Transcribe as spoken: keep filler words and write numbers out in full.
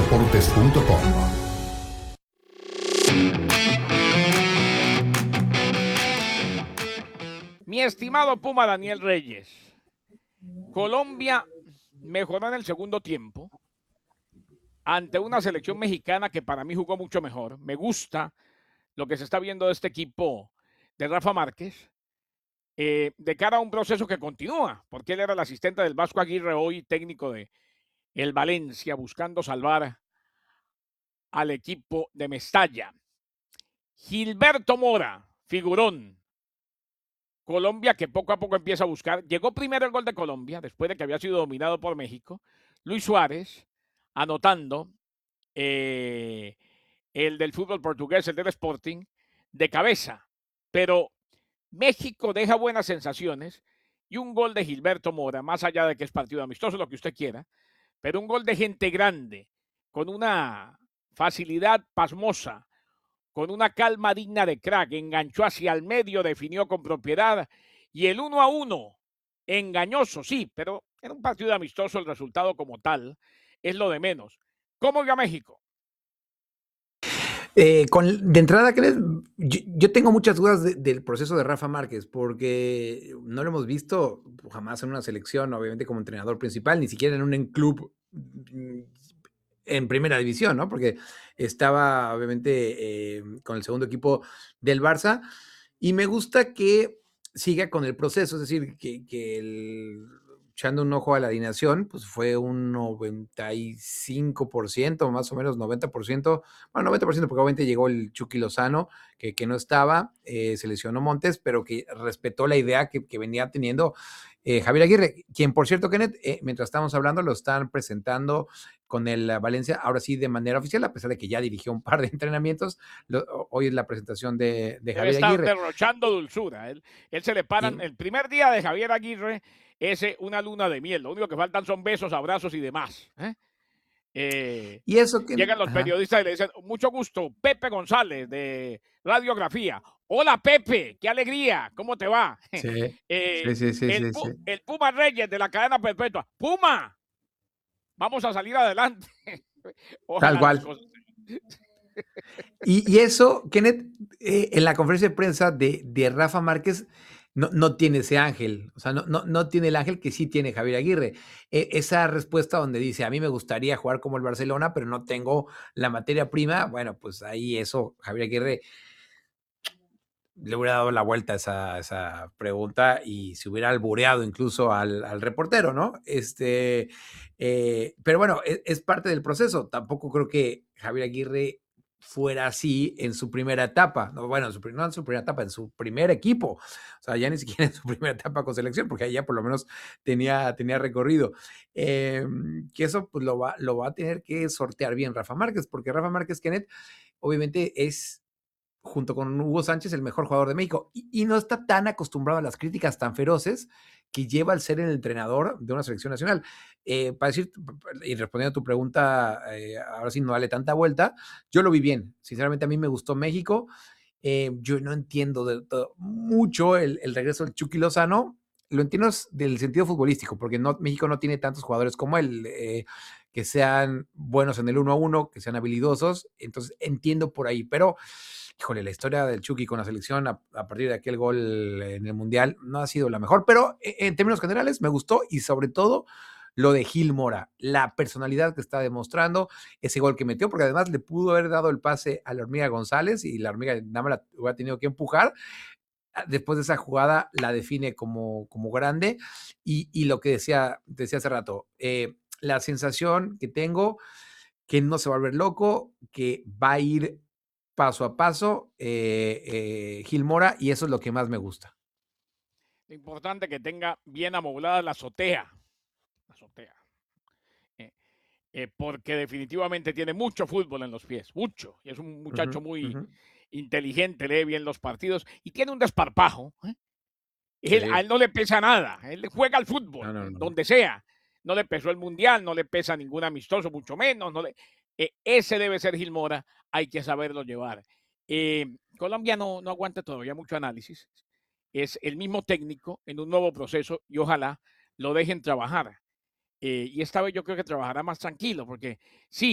deportes punto com. Mi estimado Puma Daniel Reyes, Colombia mejoró en el segundo tiempo ante una selección mexicana que para mí jugó mucho mejor. Me gusta lo que se está viendo de este equipo de Rafa Márquez, eh, de cara a un proceso que continúa, porque él era el asistente del Vasco Aguirre, hoy técnico de el Valencia, buscando salvar al equipo de Mestalla. Gilberto Mora, figurón. Colombia que poco a poco empieza a buscar. Llegó primero el gol de Colombia, después de que había sido dominado por México. Luis Suárez, anotando eh, el del fútbol portugués, el del Sporting, de cabeza. Pero México deja buenas sensaciones y un gol de Gilberto Mora, más allá de que es partido amistoso, lo que usted quiera, pero un gol de gente grande, con una facilidad pasmosa, con una calma digna de crack, enganchó hacia el medio, definió con propiedad, y el uno a uno, engañoso, sí, pero era un partido amistoso, el resultado como tal es lo de menos. ¿Cómo iba México? Eh, con, de entrada, ¿crees? Yo, yo tengo muchas dudas de, del proceso de Rafa Márquez, porque no lo hemos visto jamás en una selección, obviamente como entrenador principal, ni siquiera en un en club en primera división, ¿no? Porque estaba obviamente eh, con el segundo equipo del Barça, y me gusta que siga con el proceso, es decir, que, que el, echando un ojo a la alineación, pues fue un noventa y cinco por ciento, más o menos noventa por ciento, bueno, noventa por ciento porque obviamente llegó el Chucky Lozano, que, que no estaba, eh, se lesionó Montes, pero que respetó la idea que, que venía teniendo eh, Javier Aguirre, quien por cierto, Kenneth, eh, mientras estamos hablando, lo están presentando con el Valencia, ahora sí de manera oficial, a pesar de que ya dirigió un par de entrenamientos, lo, hoy es la presentación de, de Javier Debe Aguirre. Estar derrochando dulzura. Él, él se le paran, y el primer día de Javier Aguirre es una luna de miel, lo único que faltan son besos, abrazos y demás. ¿eh? Eh, y eso que llegan los ajá. periodistas y le dicen, mucho gusto, Pepe González de Radiografía. Hola Pepe, qué alegría, ¿cómo te va? Sí, eh, sí, sí, sí, el, sí, sí. el Puma Reyes de la cadena perpetua. Puma, vamos a salir adelante. Tal cual. Las cosas... y, y eso, Kenneth, eh, en la conferencia de prensa de, de Rafa Márquez, no, no tiene ese ángel, o sea, no, no, no tiene el ángel que sí tiene Javier Aguirre. Eh, esa respuesta donde dice, a mí me gustaría jugar como el Barcelona, pero no tengo la materia prima, bueno, pues ahí eso, Javier Aguirre le hubiera dado la vuelta a esa, esa pregunta y se hubiera albureado incluso al, al reportero, ¿no? Este, eh, pero bueno, es, es parte del proceso. Tampoco creo que Javier Aguirre fuera así en su primera etapa. No, bueno, en su, no en su primera etapa, en su primer equipo. O sea, ya ni siquiera en su primera etapa con selección, porque ahí ya por lo menos tenía, tenía recorrido. Eh, que eso pues lo va, lo va a tener que sortear bien Rafa Márquez, porque Rafa Márquez, Kenneth, obviamente es, junto con Hugo Sánchez, el mejor jugador de México, y, y no está tan acostumbrado a las críticas tan feroces que lleva al ser el entrenador de una selección nacional. Eh, para decir, y respondiendo a tu pregunta, eh, ahora sí no dale tanta vuelta, yo lo vi bien, sinceramente a mí me gustó México, eh, yo no entiendo de, de, mucho el, el regreso del Chucky Lozano, lo entiendo del sentido futbolístico, porque no, México no tiene tantos jugadores como él, eh, que sean buenos en el uno a uno, que sean habilidosos, entonces entiendo por ahí, pero híjole, la historia del Chucky con la selección a, a partir de aquel gol en el Mundial no ha sido la mejor, pero en términos generales me gustó y sobre todo lo de Gil Mora, la personalidad que está demostrando, ese gol que metió, porque además le pudo haber dado el pase a la Hormiga González y la Hormiga nada más la hubiera tenido que empujar. Después de esa jugada la define como, como grande y, y lo que decía, decía hace rato, eh, la sensación que tengo que no se va a volver loco, que va a ir paso a paso eh, eh, Gil Mora, y eso es lo que más me gusta. Importante que tenga bien amoblada la azotea, la azotea, eh, eh, porque definitivamente tiene mucho fútbol en los pies, mucho, y es un muchacho uh-huh, muy uh-huh. inteligente, lee bien los partidos y tiene un desparpajo. ¿eh? Él, sí. A él no le pesa nada, él juega al fútbol, no, no, no. donde sea. No le pesó el Mundial, no le pesa ningún amistoso, mucho menos. No le, eh, ese debe ser Gil Mora, hay que saberlo llevar. Eh, Colombia no, no aguanta todavía mucho análisis. Es el mismo técnico en un nuevo proceso y ojalá lo dejen trabajar. Eh, y esta vez yo creo que trabajará más tranquilo, porque sí,